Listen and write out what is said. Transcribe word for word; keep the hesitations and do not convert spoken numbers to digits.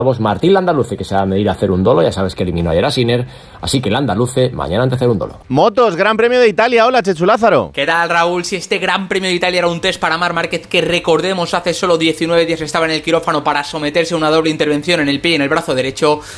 Martín Landaluce, que se va a medir a hacer un dolo, ya sabes que eliminó ayer a Sinner, así que Landaluce mañana ante hacer un dolo. Motos, Gran Premio de Italia, hola Chechu Lázaro. ¿Qué tal, Raúl? Si este Gran Premio de Italia era un test para Marc Márquez, que recordemos hace solo diecinueve días estaba en el quirófano para someterse a una doble intervención en el pie y en el brazo derecho,